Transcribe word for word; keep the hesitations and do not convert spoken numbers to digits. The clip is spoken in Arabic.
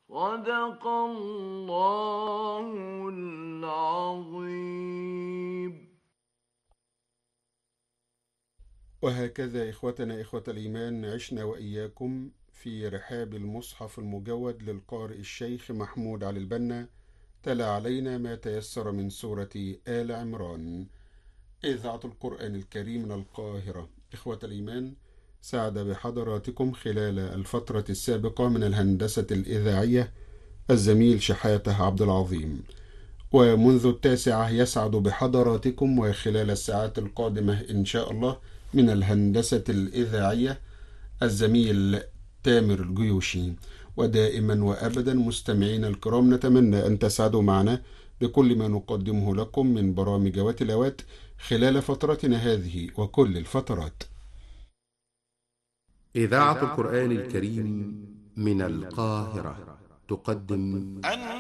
صدق الله العظيم. وهكذا إخوتنا إخوة الإيمان عشنا وإياكم في رحاب المصحف المجود للقارئ الشيخ محمود علي البنا، تلا علينا ما تيسر من سورة آل عمران، إذاعة القرآن الكريم من القاهرة. إخوة الإيمان، سعد بحضراتكم خلال الفترة السابقة من الهندسة الإذاعية الزميل شحاتة عبد العظيم، ومنذ التاسعة يسعد بحضراتكم وخلال الساعات القادمة إن شاء الله من الهندسة الإذاعية الزميل تامر الجيوشي. ودائما وأبدا مستمعين الكرام، نتمنى أن تسعدوا معنا بكل ما نقدمه لكم من برامج وتلاوات خلال فترتنا هذه وكل الفترات. إذاعة القرآن الكريم من القاهرة تقدم